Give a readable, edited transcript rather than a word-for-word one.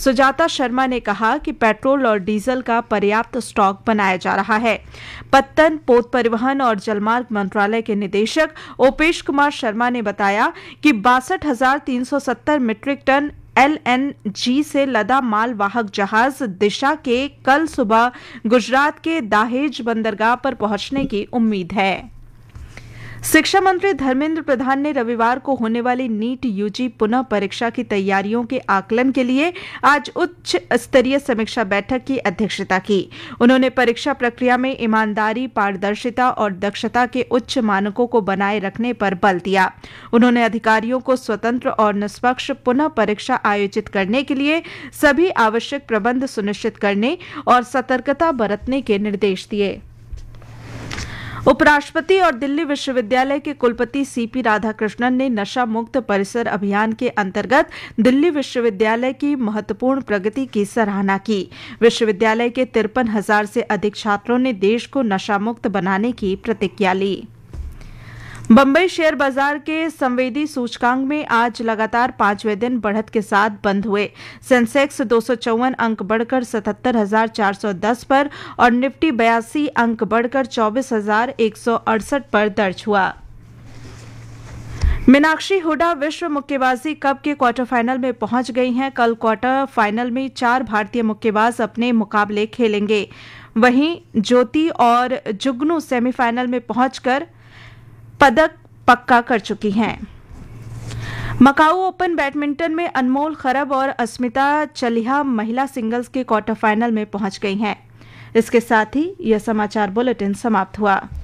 सुजाता शर्मा ने कहा कि पेट्रोल और डीजल का पर्याप्त स्टॉक बनाया जा रहा है। पत्तन, पोत परिवहन और जलमार्ग मंत्रालय के निदेशक ओपेश कुमार शर्मा ने बताया कि 62,370 मीट्रिक टन LNG से लदा माल वाहक जहाज दिशा के कल सुबह गुजरात के दाहेज बंदरगाह पर पहुंचने की उम्मीद है। शिक्षा मंत्री धर्मेंद्र प्रधान ने रविवार को होने वाली नीट यूजी पुनः परीक्षा की तैयारियों के आकलन के लिए आज उच्च स्तरीय समीक्षा बैठक की अध्यक्षता की। उन्होंने परीक्षा प्रक्रिया में ईमानदारी, पारदर्शिता और दक्षता के उच्च मानकों को बनाए रखने पर बल दिया। उन्होंने अधिकारियों को स्वतंत्र और निष्पक्ष पुनः परीक्षा आयोजित करने के लिए सभी आवश्यक प्रबंध सुनिश्चित करने और सतर्कता बरतने के निर्देश दिए। उपराष्ट्रपति और दिल्ली विश्वविद्यालय के कुलपति सीपी राधाकृष्णन ने नशा मुक्त परिसर अभियान के अंतर्गत दिल्ली विश्वविद्यालय की महत्वपूर्ण प्रगति की सराहना की। विश्वविद्यालय के 53,000 से अधिक छात्रों ने देश को नशा मुक्त बनाने की प्रतिज्ञा ली। बंबई शेयर बाजार के संवेदी सूचकांक में आज लगातार 5वें दिन बढ़त के साथ बंद हुए। सेंसेक्स 254 अंक बढ़कर 77,410 पर और निफ्टी 82 अंक बढ़कर 24,168 पर दर्ज हुआ। मीनाक्षी हुडा विश्व मुक्केबाजी कप के क्वार्टर फाइनल में पहुंच गई हैं। कल क्वार्टर फाइनल में 4 भारतीय मुक्केबाज अपने मुकाबले खेलेंगे। वहीं ज्योति और जुगनू सेमीफाइनल में पहुंचकर पदक पक्का कर चुकी हैं। मकाऊ ओपन बैडमिंटन में अनमोल खरब और अस्मिता चलिहा महिला सिंगल्स के क्वार्टर फाइनल में पहुंच गई हैं। इसके साथ ही यह समाचार बुलेटिन समाप्त हुआ।